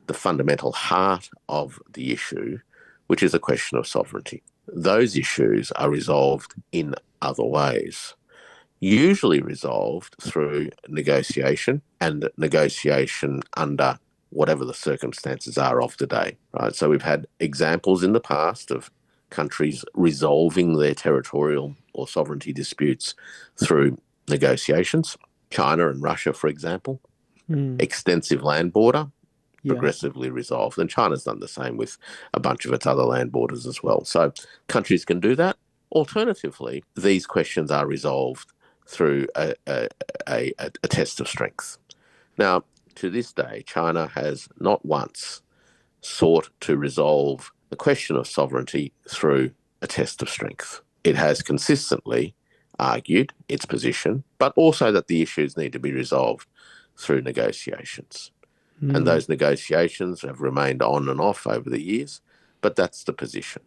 the fundamental heart of the issue, which is a question of sovereignty. Those issues are resolved in other ways, usually resolved through negotiation and negotiation under whatever the circumstances are of the day, right? So we've had examples in the past of countries resolving their territorial or sovereignty disputes through negotiations. China and Russia, for example, extensive land border, progressively resolved. And China's done the same with a bunch of its other land borders as well. So countries can do that. Alternatively, these questions are resolved through a test of strength. Now, to this day, China has not once sought to resolve the question of sovereignty through a test of strength. It has consistently argued its position, but also that the issues need to be resolved through negotiations. And those negotiations have remained on and off over the years, but that's the position.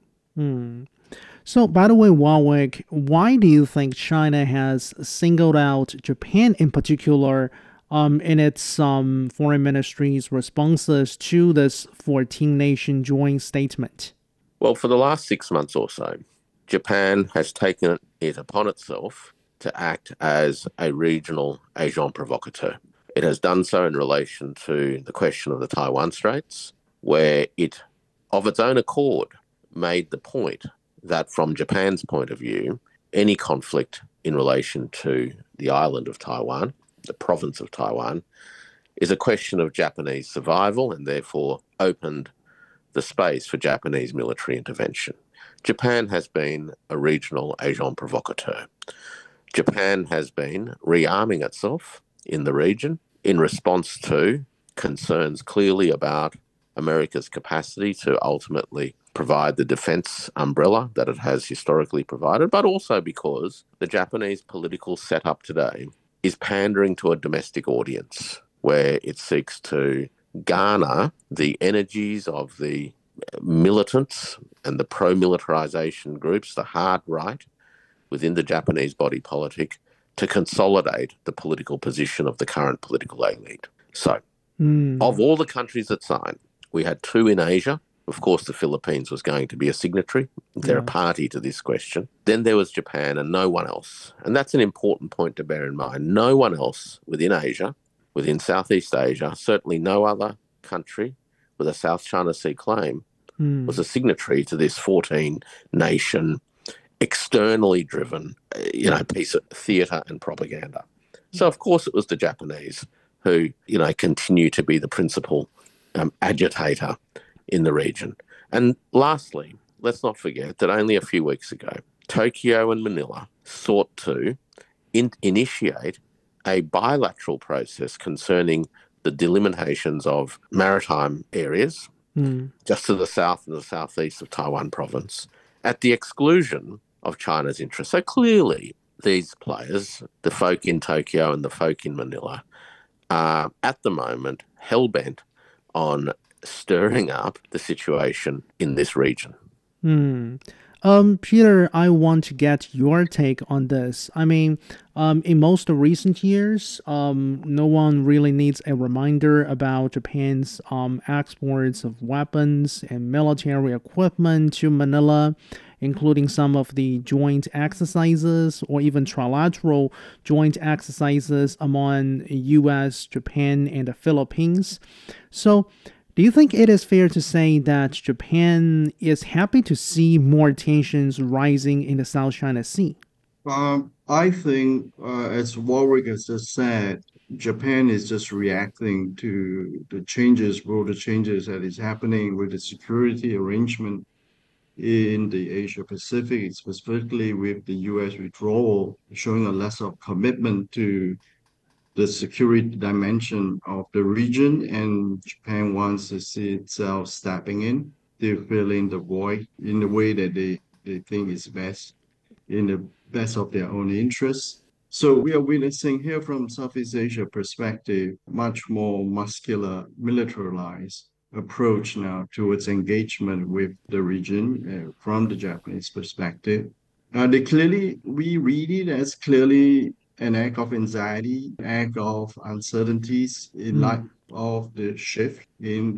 So, by the way, Warwick, why do you think China has singled out Japan in particular in its foreign ministry's responses to this 14-nation joint statement? Well, for the last 6 months or so, Japan has taken it upon itself to act as a regional agent provocateur. It has done so in relation to the question of the Taiwan Straits, where it, of its own accord, made the point that from Japan's point of view, any conflict in relation to the island of Taiwan, the province of Taiwan, is a question of Japanese survival and therefore opened the space for Japanese military intervention. Japan has been a regional agent provocateur. Japan has been rearming itself in the region in response to concerns clearly about America's capacity to ultimately provide the defense umbrella that it has historically provided, but also because the Japanese political setup today is pandering to a domestic audience where it seeks to garner the energies of the militants and the pro-militarization groups, the hard right, within the Japanese body politic to consolidate the political position of the current political elite. So, of all the countries that signed, we had two in Asia. Of course, the Philippines was going to be a signatory. They're a party to this question. Then there was Japan and no one else. And that's an important point to bear in mind. No one else within Asia, within Southeast Asia, certainly no other country with a South China Sea claim was a signatory to this 14-nation, externally driven, piece of theatre and propaganda. So, of course, it was the Japanese who, continue to be the principal agitator in the region. And lastly, let's not forget that only a few weeks ago, Tokyo and Manila sought to initiate a bilateral process concerning the delimitations of maritime areas just to the south and the southeast of Taiwan province at the exclusion of China's interests. So clearly, these players, the folk in Tokyo and the folk in Manila, are at the moment hell-bent on stirring up the situation in this region. Peter, I want to get your take on this. I mean, in most recent years, no one really needs a reminder about Japan's exports of weapons and military equipment to Manila, including some of the joint exercises or even trilateral joint exercises among US, Japan, and the Philippines. So, do you think it is fair to say that Japan is happy to see more tensions rising in the South China Sea? I think, as Warwick has just said, Japan is just reacting to the changes, broader changes that is happening with the security arrangement in the Asia Pacific, specifically with the US withdrawal, showing a less of commitment to the security dimension of the region, and Japan wants to see itself stepping in to fill in the void in the way that they think is best, in the best of their own interests. So we are witnessing here from Southeast Asia perspective, much more muscular, militarized approach now towards engagement with the region from the Japanese perspective. We read it as clearly an act of anxiety, act of uncertainties in light of the shift in